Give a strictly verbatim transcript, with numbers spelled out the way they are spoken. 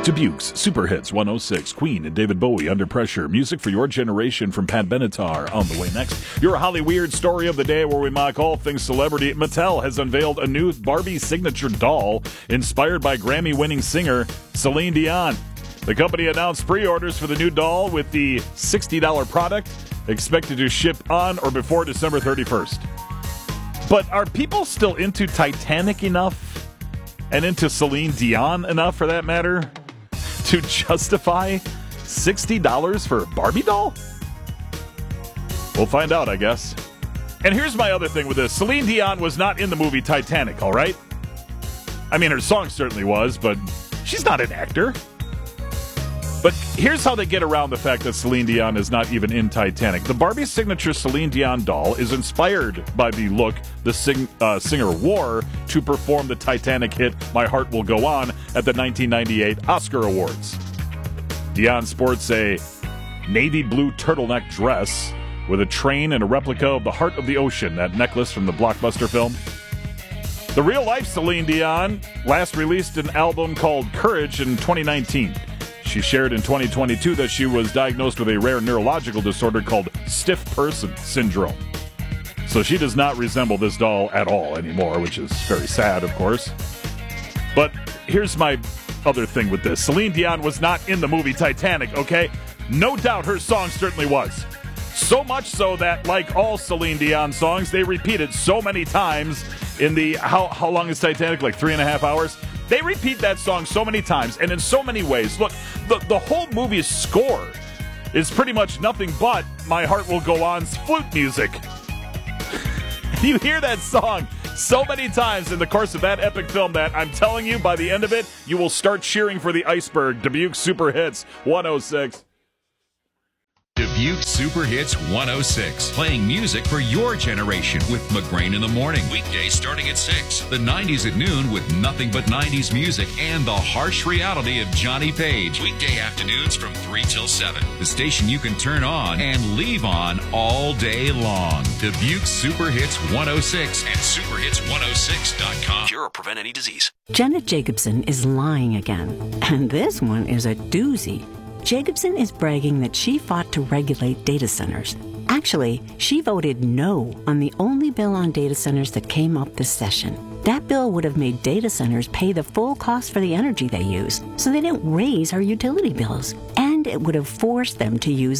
Dubuque's Super Hits one oh six, Queen and David Bowie, Under Pressure. Music for your generation from Pat Benatar. On the way next, your Holly Weird story of the day, where we mock all things celebrity. Mattel has unveiled a new Barbie signature doll inspired by Grammy-winning singer Celine Dion. The company announced pre-orders for the new doll, with the sixty dollars product expected to ship on or before December thirty-first. But are people still into Titanic enough, and into Celine Dion enough, for that matter, to justify sixty dollars for a Barbie doll? We'll find out, I guess. And here's my other thing with this. Celine Dion was not in the movie Titanic, all right? I mean, her song certainly was, but she's not an actor. But here's how they get around the fact that Celine Dion is not even in Titanic. The Barbie signature Celine Dion doll is inspired by the look the sing, uh, singer wore to perform the Titanic hit My Heart Will Go On at the nineteen ninety-eight Oscar Awards. Dion sports a navy blue turtleneck dress with a train and a replica of the Heart of the Ocean, that necklace from the blockbuster film. The real-life Celine Dion last released an album called Courage in twenty nineteen. She shared in twenty twenty-two that she was diagnosed with a rare neurological disorder called stiff person syndrome. So she does not resemble this doll at all anymore, which is very sad, of course. But here's my other thing with this. Celine Dion was not in the movie Titanic, okay? No doubt her song certainly was. So much so that, like all Celine Dion songs, they repeat it so many times in the, how, how long is Titanic? Like three and a half hours? They repeat that song so many times and in so many ways. Look, the, the whole movie's score is pretty much nothing but My Heart Will Go On's flute music. You hear that song so many times in the course of that epic film that I'm telling you, by the end of it, you will start cheering for the iceberg. Dubuque Super Hits one oh six. Dubuque Super Hits one oh six, playing music for your generation with McGrain in the Morning. Weekdays starting at six. The nineties at noon with nothing but nineties music and the harsh reality of Johnny Page. Weekday afternoons from three till seven. The station you can turn on and leave on all day long. Dubuque Super Hits one oh six and super hits one oh six dot com. Cure or prevent any disease. Janet Jacobson is lying again, and this one is a doozy. Jacobson is bragging that she fought to regulate data centers. Actually, she voted no on the only bill on data centers that came up this session. That bill would have made data centers pay the full cost for the energy they use, so they didn't raise our utility bills. And it would have forced them to use